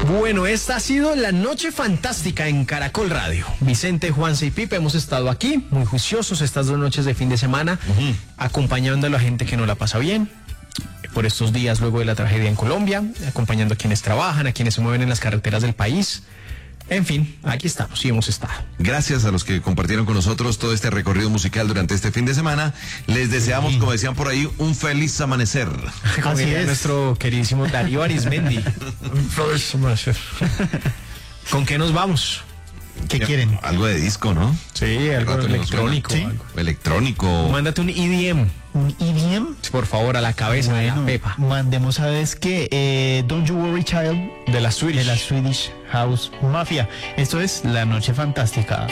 Bueno, esta ha sido la noche fantástica en Caracol Radio. Vicente, Juanse y Pipe hemos estado aquí, muy juiciosos estas 2 noches de fin de semana, acompañando a la gente que no la pasa bien por estos días luego de la tragedia en Colombia, acompañando a quienes trabajan, a quienes se mueven en las carreteras del país. En fin, aquí estamos y hemos estado. Gracias a los que compartieron con nosotros todo este recorrido musical durante este fin de semana. Les deseamos, como decían por ahí, un feliz amanecer. Así es. Nuestro queridísimo Darío Arismendi. Un feliz amanecer. ¿Con qué nos vamos? ¿Qué quieren? Algo de disco, ¿no? Sí, algo electrónico. ¿Sí? Algo. Electrónico. Mándate un EDM. ¿Un EDM? Por favor, a la cabeza de la Pepa. Mandemos, ¿sabes qué? Don't You Worry Child De la Swedish. de la Swedish House Mafia. Esto es La Noche Fantástica.